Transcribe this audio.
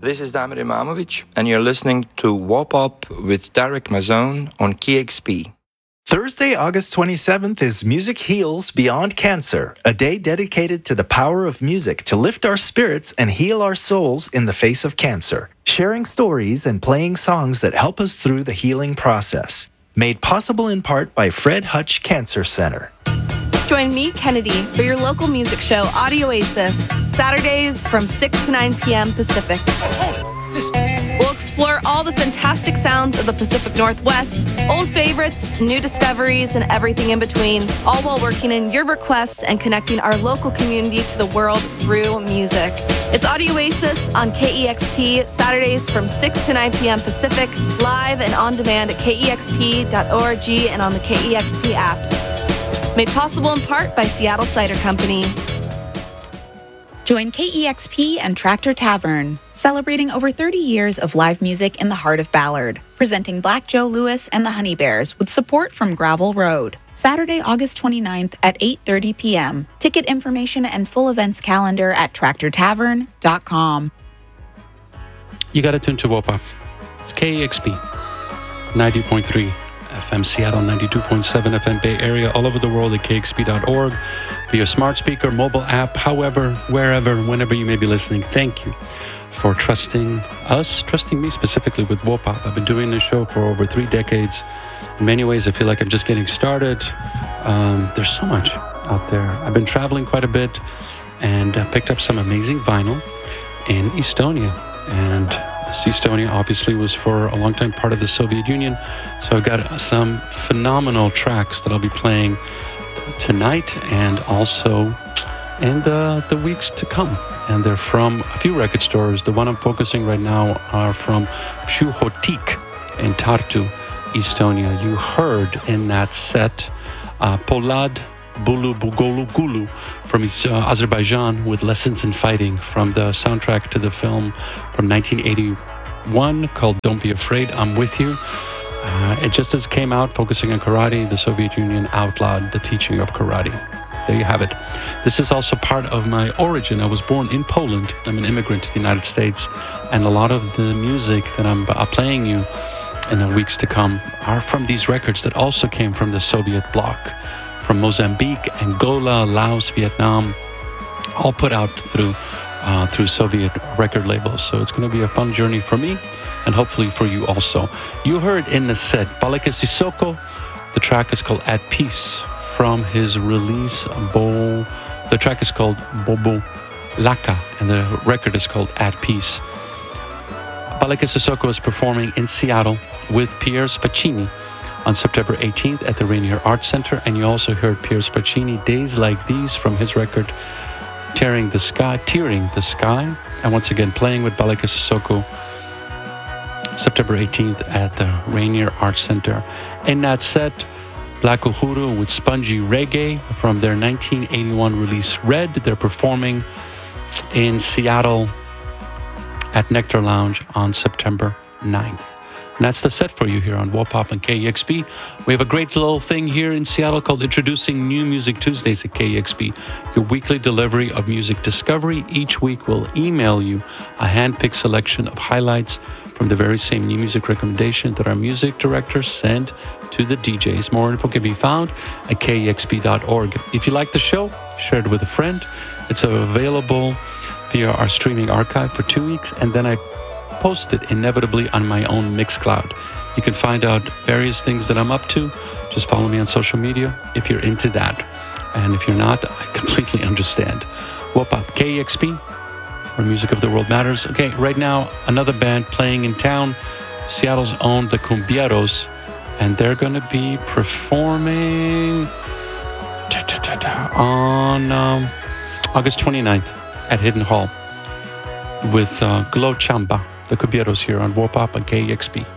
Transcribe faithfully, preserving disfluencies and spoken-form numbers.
This is Damir Imamovic, and you're listening to Wop Up with Derek Mazone on K X P. Thursday, August twenty-seventh is Music Heals Beyond Cancer, a day dedicated to the power of music to lift our spirits and heal our souls in the face of cancer, sharing stories and playing songs that help us through the healing process. Made possible in part by Fred Hutch Cancer Center. Join me, Kennedy, for your local music show, Audio Oasis, Saturdays from six to nine p.m. Pacific. We'll explore all the fantastic sounds of the Pacific Northwest, old favorites, new discoveries, and everything in between, all while working in your requests and connecting our local community to the world through music. It's Audio Oasis on K E X P, Saturdays from six to nine p.m. Pacific, live and on demand at K E X P dot org and on the K E X P apps. Made possible in part by Seattle Cider Company. Join K E X P and Tractor Tavern, celebrating over thirty years of live music in the heart of Ballard, presenting Black Joe Lewis and the Honey Bears with support from Gravel Road. Saturday, August twenty-ninth at eight thirty p.m. Ticket information and full events calendar at tractor tavern dot com. You got to tune to Wop Up. It's K E X P, ninety point three F M Seattle, ninety-two point seven F M Bay Area, all over the world at K X P dot org, via smart speaker, mobile app, however, wherever, whenever you may be listening. Thank you for trusting us, trusting me specifically with Wop Up. I've been doing this show for over three decades. In many ways, I feel like I'm just getting started. Um, there's so much out there. I've been traveling quite a bit and uh, picked up some amazing vinyl in Estonia. And Estonia obviously was for a long time part of the Soviet Union. So I've got some phenomenal tracks that I'll be playing tonight and also in the, the weeks to come. And they're from a few record stores. The one I'm focusing right now are from Psühhotik in Tartu, Estonia. You heard in that set uh, Polad Bulu Bugolu Gulu from uh, Azerbaijan with Lessons in Fighting from the soundtrack to the film from nineteen eighty-one called Don't Be Afraid, I'm With You. Uh, it just as it came out, focusing on karate, the Soviet Union outlawed the teaching of karate. There you have it. This is also part of my origin. I was born in Poland. I'm an immigrant to the United States, and a lot of the music that I'm uh, playing you in the weeks to come are from these records that also came from the Soviet bloc. From Mozambique, Angola, Laos, Vietnam, all put out through uh, through Soviet record labels. So it's going to be a fun journey for me and hopefully for you also. You heard in the set Balika Sissoko. The track is called At Peace from his release Bo. The track is called Bobo Laka and the record is called At Peace. Balika Sissoko is performing in Seattle with Piers Faccini on September eighteenth at the Rainier Arts Center. And you also heard Piers Faccini, Days Like These, from his record Tearing the Sky, Tearing the Sky. And once again, playing with Balika Sissoko, September eighteenth at the Rainier Arts Center. In that set, Black Uhuru with Spongy Reggae from their nineteen eighty-one release Red. They're performing in Seattle at Nectar Lounge on September ninth. And that's the set for you here on Wop Up and K E X P. We have a great little thing here in Seattle called Introducing New Music Tuesdays at K E X P, your weekly delivery of music discovery. Each week we'll email you a hand-picked selection of highlights from the very same new music recommendation that our music directors send to the D Js. More info can be found at K E X P dot org. If you like the show, share it with a friend. It's available via our streaming archive for two weeks, and then I post it inevitably on my own Mixcloud. You can find out various things that I'm up to. Just follow me on social media if you're into that. And if you're not, I completely understand. Whoop up, K E X P, where music of the world matters. Okay, right now, another band playing in town, Seattle's own The Cumbieros, and they're going to be performing on um, August twenty-ninth at Hidden Hall with uh, Glow Chamba. The Cumbieros here on Wop Up and K E X P.